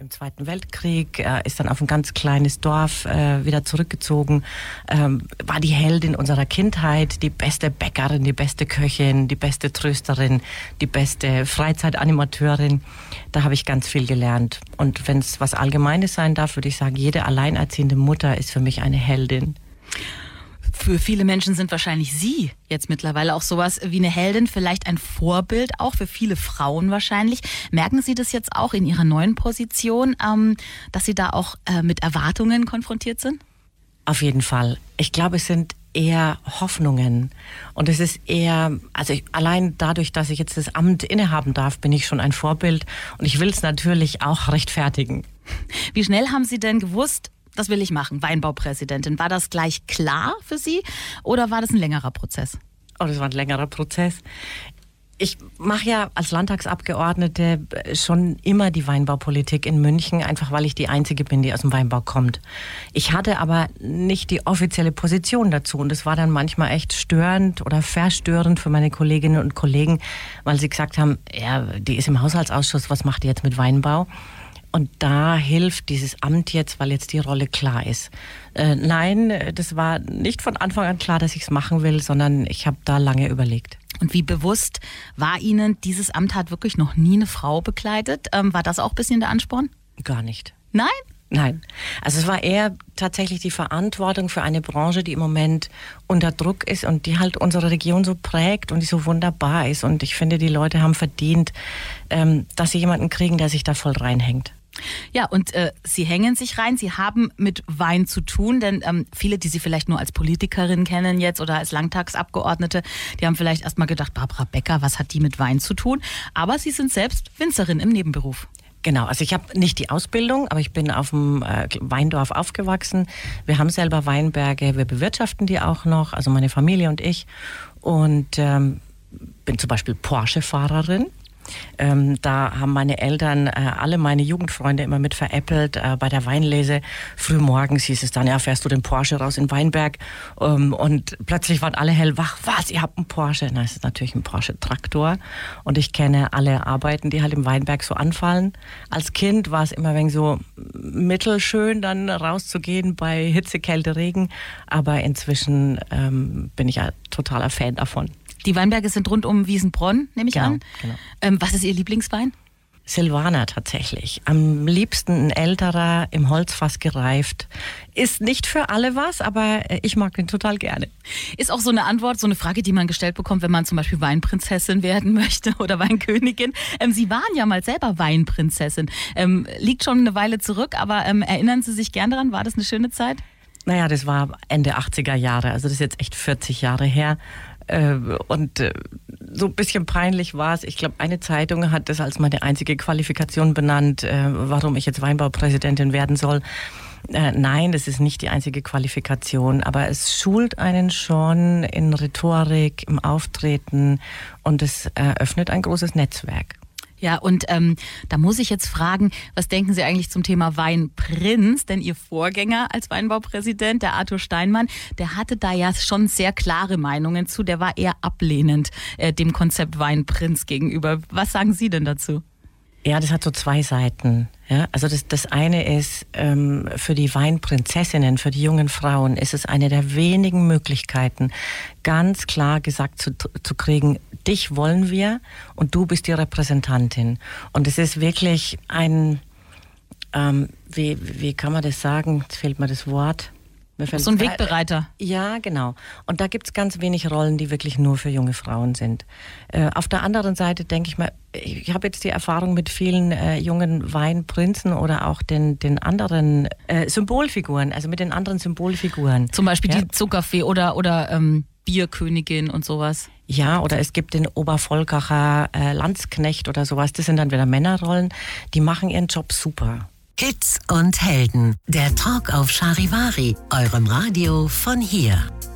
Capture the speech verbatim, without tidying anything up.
im Zweiten Weltkrieg, äh, ist dann auf ein ganz kleines Dorf äh, wieder zurückgezogen, ähm, war die Heldin unserer Kindheit, die beste Bäckerin, die beste Köchin, die beste Trösterin, die beste Freizeitanimateurin. Da habe ich ganz viel gelernt. Und wenn es was Allgemeines sein darf, würde ich sagen, jede alleinerziehende Mutter ist für mich eine Heldin. Für viele Menschen sind wahrscheinlich Sie jetzt mittlerweile auch sowas wie eine Heldin, vielleicht ein Vorbild, auch für viele Frauen wahrscheinlich. Merken Sie das jetzt auch in Ihrer neuen Position, ähm, dass Sie da auch äh, mit Erwartungen konfrontiert sind? Auf jeden Fall. Ich glaube, es sind eher Hoffnungen. Und es ist eher, also ich, allein dadurch, dass ich jetzt das Amt innehaben darf, bin ich schon ein Vorbild. Und ich will es natürlich auch rechtfertigen. Wie schnell haben Sie denn gewusst, das will ich machen, Weinbaupräsidentin? War das gleich klar für Sie oder war das ein längerer Prozess? Oh, das war ein längerer Prozess. Ich mache ja als Landtagsabgeordnete schon immer die Weinbaupolitik in München, einfach weil ich die Einzige bin, die aus dem Weinbau kommt. Ich hatte aber nicht die offizielle Position dazu und das war dann manchmal echt störend oder verstörend für meine Kolleginnen und Kollegen, weil sie gesagt haben, ja, die ist im Haushaltsausschuss, was macht die jetzt mit Weinbau? Und da hilft dieses Amt jetzt, weil jetzt die Rolle klar ist. Äh, nein, das war nicht von Anfang an klar, dass ich es machen will, sondern ich habe da lange überlegt. Und wie bewusst war Ihnen, dieses Amt hat wirklich noch nie eine Frau bekleidet? Ähm, war das auch ein bisschen der Ansporn? Gar nicht. Nein? Nein. Also es war eher tatsächlich die Verantwortung für eine Branche, die im Moment unter Druck ist und die halt unsere Region so prägt und die so wunderbar ist. Und ich finde, die Leute haben verdient, ähm, dass sie jemanden kriegen, der sich da voll reinhängt. Ja, und äh, Sie hängen sich rein, Sie haben mit Wein zu tun, denn ähm, viele, die Sie vielleicht nur als Politikerin kennen jetzt oder als Landtagsabgeordnete, die haben vielleicht erst mal gedacht, Barbara Becker, was hat die mit Wein zu tun? Aber Sie sind selbst Winzerin im Nebenberuf. Genau, also ich habe nicht die Ausbildung, aber ich bin auf dem äh, Weindorf aufgewachsen. Wir haben selber Weinberge, wir bewirtschaften die auch noch, also meine Familie und ich. Und ähm, bin zum Beispiel Porsche-Fahrerin. Ähm, da haben meine Eltern äh, alle meine Jugendfreunde immer mit veräppelt äh, bei der Weinlese. Frühmorgens hieß es dann, ja, fährst du den Porsche raus in Weinberg? Ähm, und plötzlich waren alle hellwach. Was, ihr habt einen Porsche? Na, es ist natürlich ein Porsche-Traktor. Und ich kenne alle Arbeiten, die halt im Weinberg so anfallen. Als Kind war es immer ein wenig so mittelschön, dann rauszugehen bei Hitze, Kälte, Regen. Aber inzwischen ähm, bin ich ja totaler Fan davon. Die Weinberge sind rund um Wiesenbronn, nehme ich genau, an. Genau. Ähm, was ist Ihr Lieblingswein? Silvaner tatsächlich. Am liebsten ein älterer, im Holzfass gereift. Ist nicht für alle was, aber ich mag den total gerne. Ist auch so eine Antwort, so eine Frage, die man gestellt bekommt, wenn man zum Beispiel Weinprinzessin werden möchte oder Weinkönigin. Ähm, Sie waren ja mal selber Weinprinzessin. Ähm, liegt schon eine Weile zurück, aber ähm, erinnern Sie sich gern daran? War das eine schöne Zeit? Naja, das war Ende achtziger Jahre, also das ist jetzt echt vierzig Jahre her. Und so ein bisschen peinlich war es. Ich glaube, eine Zeitung hat das als meine einzige Qualifikation benannt, warum ich jetzt Weinbaupräsidentin werden soll. Nein, das ist nicht die einzige Qualifikation, aber es schult einen schon in Rhetorik, im Auftreten und es eröffnet ein großes Netzwerk. Ja, und ähm, da muss ich jetzt fragen, was denken Sie eigentlich zum Thema Weinprinz? Denn Ihr Vorgänger als Weinbaupräsident, der Arthur Steinmann, der hatte da ja schon sehr klare Meinungen zu. Der war eher ablehnend äh, dem Konzept Weinprinz gegenüber. Was sagen Sie denn dazu? Ja, das hat so zwei Seiten. Ja, also das, das eine ist, ähm, für die Weinprinzessinnen, für die jungen Frauen ist es eine der wenigen Möglichkeiten, ganz klar gesagt zu, zu kriegen, dich wollen wir und du bist die Repräsentantin. Und es ist wirklich ein, ähm, wie, wie kann man das sagen? Jetzt fehlt mir das Wort. So ein Wegbereiter. Ja, genau. Und da gibt's ganz wenig Rollen, die wirklich nur für junge Frauen sind. Äh, auf der anderen Seite denke ich mal, ich habe jetzt die Erfahrung mit vielen äh, jungen Weinprinzen oder auch den, den anderen äh, Symbolfiguren, also mit den anderen Symbolfiguren. Zum Beispiel ja. die Zuckerfee oder, oder ähm, Bierkönigin und sowas. Ja, oder es gibt den Obervolkacher äh, Landsknecht oder sowas. Das sind dann wieder Männerrollen. Die machen ihren Job super. Hits und Helden. Der Talk auf Charivari, eurem Radio von hier.